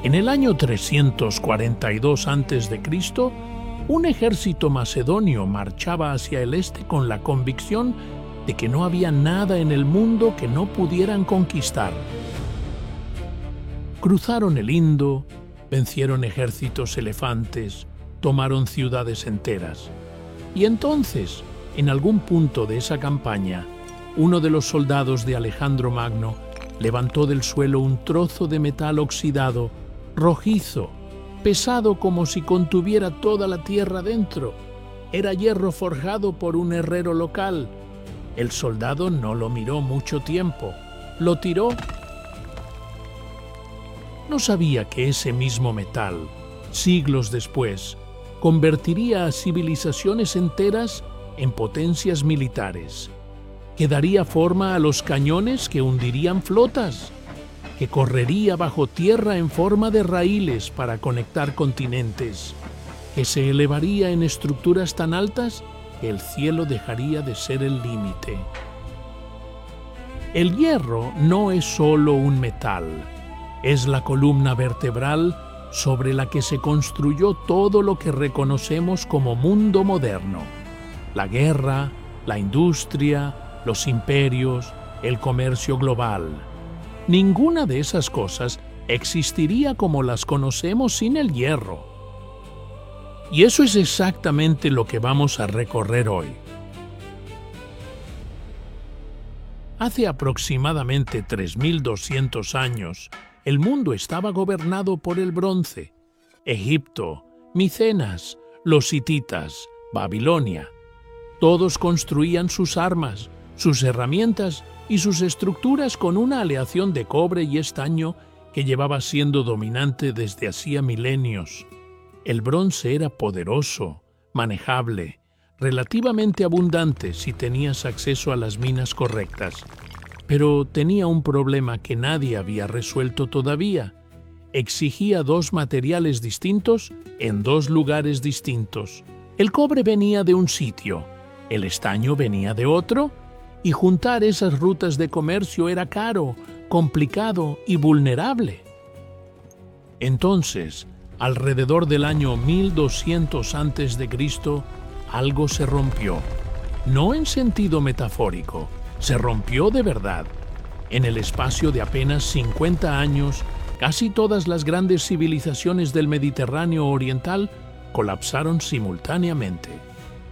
En el año 342 a.C., un ejército macedonio marchaba hacia el este con la convicción de que no había nada en el mundo que no pudieran conquistar. Cruzaron el Indo, vencieron ejércitos elefantes, tomaron ciudades enteras. Y entonces, en algún punto de esa campaña, uno de los soldados de Alejandro Magno levantó del suelo un trozo de metal oxidado, rojizo, pesado como si contuviera toda la tierra dentro. Era hierro forjado por un herrero local. El soldado no lo miró mucho tiempo, lo tiró. No sabía que ese mismo metal, siglos después, convertiría a civilizaciones enteras en potencias militares, que daría forma a los cañones que hundirían flotas, que correría bajo tierra en forma de raíles para conectar continentes, que se elevaría en estructuras tan altas que el cielo dejaría de ser el límite. El hierro no es solo un metal, es la columna vertebral sobre la que se construyó todo lo que reconocemos como mundo moderno: la guerra, la industria, los imperios, el comercio global. Ninguna de esas cosas existiría como las conocemos sin el hierro. Y eso es exactamente lo que vamos a recorrer hoy. Hace aproximadamente 3200 años, el mundo estaba gobernado por el bronce. Egipto, Micenas, los hititas, Babilonia. Todos construían sus armas, sus herramientas y sus estructuras con una aleación de cobre y estaño que llevaba siendo dominante desde hacía milenios. El bronce era poderoso, manejable, relativamente abundante si tenías acceso a las minas correctas. Pero tenía un problema que nadie había resuelto todavía. Exigía dos materiales distintos en dos lugares distintos. El cobre venía de un sitio, el estaño venía de otro, y juntar esas rutas de comercio era caro, complicado y vulnerable. Entonces, alrededor del año 1200 a.C., algo se rompió. No en sentido metafórico, se rompió de verdad. En el espacio de apenas 50 años, casi todas las grandes civilizaciones del Mediterráneo oriental colapsaron simultáneamente.